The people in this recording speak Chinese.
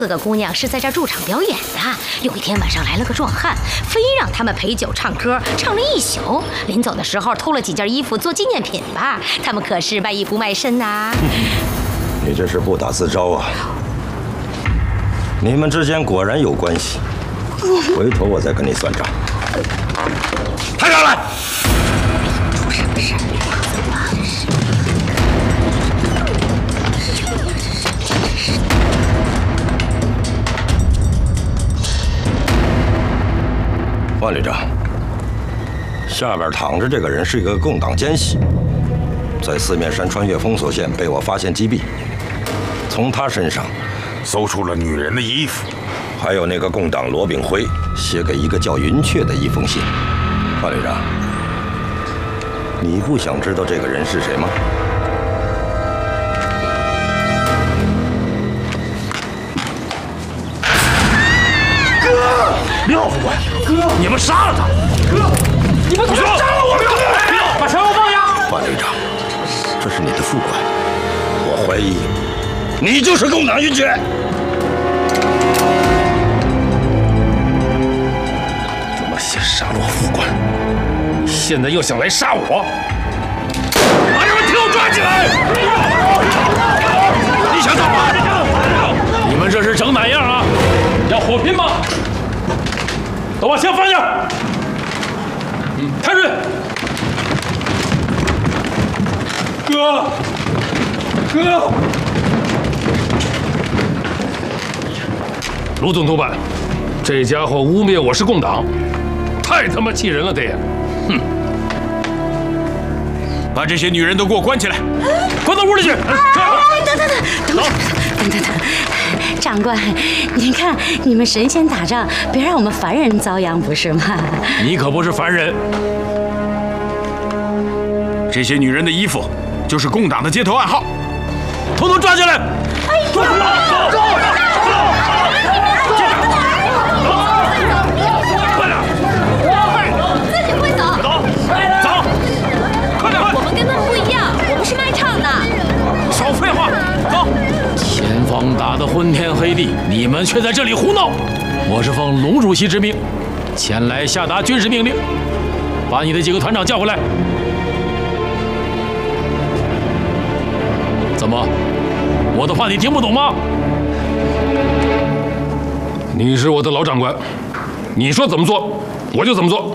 4个姑娘是在这儿驻场表演的。有一天晚上来了个壮汉，非让他们陪酒唱歌，唱了一宿。临走的时候偷了几件衣服做纪念品吧。他们可是卖艺不卖身呐。 你这是不打自招啊！你们之间果然有关系，回头我再跟你算账。抬上来！ 出什么事儿了？ 万旅长，下边躺着这个人是一个共党奸细，在四面山穿越封锁线被我发现击毙。从他身上搜出了女人的衣服， 还有那个共党罗炳辉写给一个叫云雀的一封信。万旅长，你不想知道这个人是谁吗？ 廖副官，哥，你们杀了他！哥，你们怎么杀了我？哥，把船夫放下！ 万旅长，这是你的副官，我怀疑你就是共党云雀。 这么些杀了我副官，现在又想来杀我？把你们给我抓起来！你想干嘛？你们这是整哪样啊？要火拼吗？都把枪放下！开水！哥，哥！卢总督办，这家伙污蔑我是共党，太他妈气人了，这也！哼！把这些女人都给我关起来，关到屋里去！ 等，长官，您看你们神仙打仗，别让我们凡人遭殃，不是吗？ 你可不是凡人。这些女人的衣服就是共党的街头暗号，统统抓起来！抓！快点！ 自己会走。 走！快点！ 我们跟他们不一样，我们是卖唱的。 少废话，走！前方打得昏天黑地，你们却在这里胡闹！我是奉龙主席之命，前来下达军事命令，把你的几个团长叫回来。怎么，我的话你听不懂吗？你是我的老长官，你说怎么做，我就怎么做。